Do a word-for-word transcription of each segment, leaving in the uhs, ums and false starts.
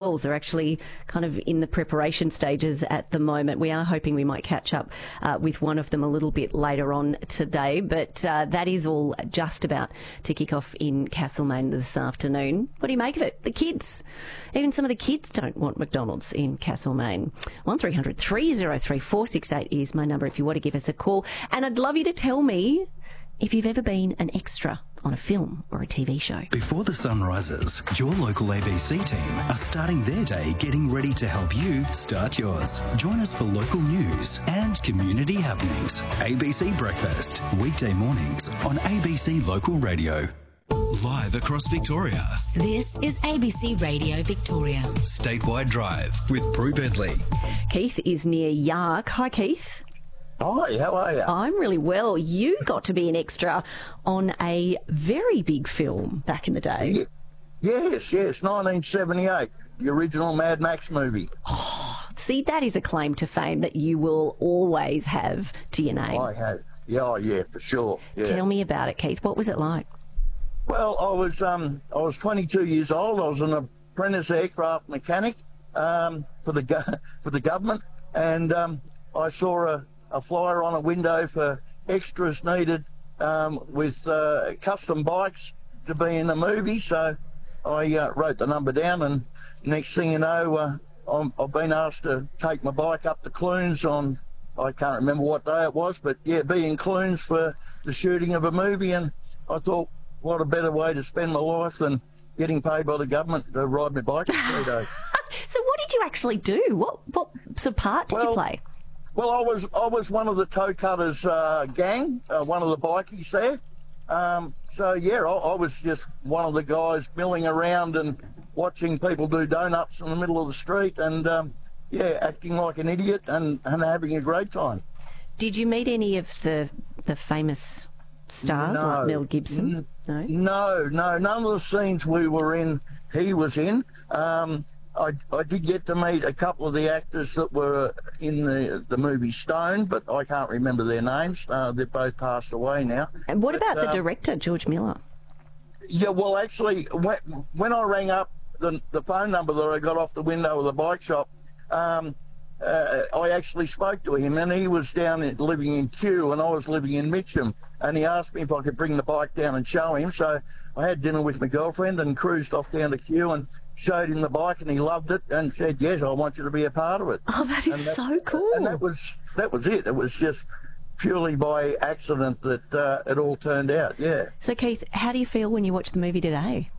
girls are actually kind of in the preparation stages at the moment. We are hoping we might catch up uh, with one of them a little bit later on today, but uh, that is all just about to kick off in Castlemaine this afternoon. What do you make of it? The kids, even some of the kids don't want McDonald's in Castlemaine. one three hundred three oh three four six eight is my number if you want to give us a call. And I'd love you to tell me if you've ever been an extra on a film or a T V show. Before the sun rises, your local A B C team are starting their day getting ready to help you start yours. Join us for local news and community happenings. A B C Breakfast, weekday mornings on A B C Local Radio. Live across Victoria. This is A B C Radio Victoria. Statewide Drive with Prue Bentley. Keith is near Yark. Hi, Keith. Hi, how are you? I'm really well. You got to be an extra on a very big film back in the day. Ye- Yes, yes, nineteen seventy-eight, the original Mad Max movie. Oh, see, that is a claim to fame that you will always have to your name. I have. Yeah, oh, yeah, for sure. Yeah. Tell me about it, Keith. What was it like? Well, I was um, I was twenty-two years old. I was an apprentice aircraft mechanic um, for the go- for the government, and um, I saw a, a flyer on a window for extras needed um, with uh, custom bikes to be in the movie. So I uh, wrote the number down, and next thing you know, uh, I'm, I've been asked to take my bike up to Clunes on, I can't remember what day it was, but yeah, be in Clunes for the shooting of a movie. And I thought, what a better way to spend my life than getting paid by the government to ride my bike for three days. So what did you actually do? What what sort of part did Well, you play? Well, I was I was one of the toe cutters uh, gang, uh, one of the bikies there. Um, so yeah, I, I was just one of the guys milling around and watching people do donuts in the middle of the street, and um, yeah, acting like an idiot and, and having a great time. Did you meet any of the the famous stars No. like Mel Gibson? N- No. No, no, none of the scenes we were in, he was in. Um, I, I did get to meet a couple of the actors that were in the the movie Stone, but I can't remember their names. Uh, they've both passed away now. And what But, about the um, director, George Miller? Yeah, well, actually, when, when I rang up the, the phone number that I got off the window of the bike shop, um, uh, I actually spoke to him, and he was down in, living in Kew, and I was living in Mitcham, and he asked me if I could bring the bike down and show him. So I had dinner with my girlfriend and cruised off down to Kew and showed him the bike, and he loved it and said, yes, I want you to be a part of it. Oh, that is And that- so cool. And that was that was it. It was just purely by accident that uh, it all turned out, yeah. So, Keith, how do you feel when you watch the movie today?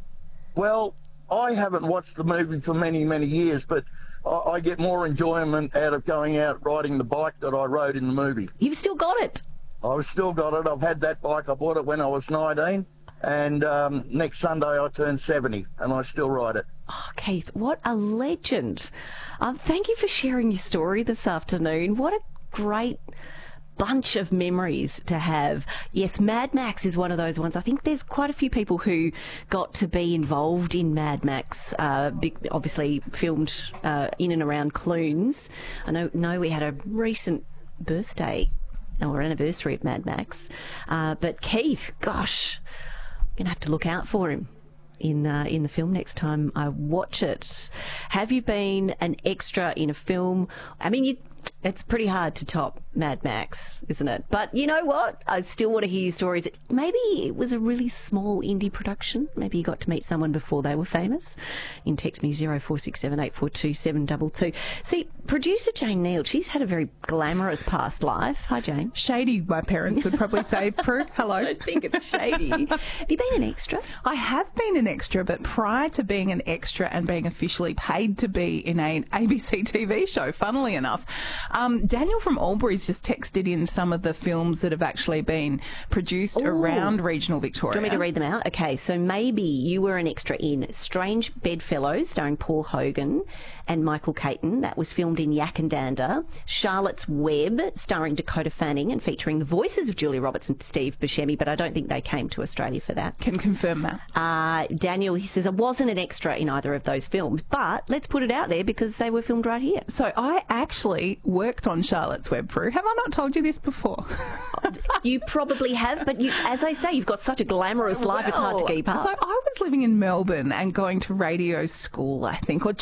Well, I haven't watched the movie for many, many years, but I, I get more enjoyment out of going out riding the bike that I rode in the movie. You've still got it. I've still got it. I've had that bike. I bought it when I was nineteen, and um, next Sunday I turn seventy, and I still ride it. Oh, Keith, what a legend. Um, thank you for sharing your story this afternoon. What a great bunch of memories to have. Yes, Mad Max is one of those ones. I think there's quite a few people who got to be involved in Mad Max, uh, big, obviously filmed uh, in and around Clunes. I know, know we had a recent birthday or anniversary of Mad Max. Uh, but Keith, gosh, I'm going to have to look out for him in uh, in the film next time I watch it. Have you been an extra in a film? I mean, you, it's pretty hard to top Mad Max, isn't it? But you know what? I still want to hear your stories. Maybe it was a really small indie production. Maybe you got to meet someone before they were famous. In text me zero four six seven eight four two seven two two. See, producer Jane Neal, she's had a very glamorous past life. Hi, Jane. Shady, my parents would probably say. Prue, hello. I don't think it's shady. Have you been an extra? I have been an extra, but prior to being an extra and being officially paid to be in an A B C T V show, funnily enough, um, Daniel from Albury's just texted in some of the films that have actually been produced Ooh. around regional Victoria. Do you want me to read them out? Okay, so maybe you were an extra in Strange Bedfellows, starring Paul Hogan and Michael Caton. That was filmed in Yakandanda. Charlotte's Web, starring Dakota Fanning and featuring the voices of Julia Roberts and Steve Buscemi, but I don't think they came to Australia for that. Can confirm that. Uh, Daniel, he says, I wasn't an extra in either of those films, but let's put it out there because they were filmed right here. So I actually worked on Charlotte's Web, Prue. Have I not told you this before? You probably have, but you, as I say, you've got such a glamorous life, it's hard to keep up. So I was living in Melbourne and going to radio school, I think, or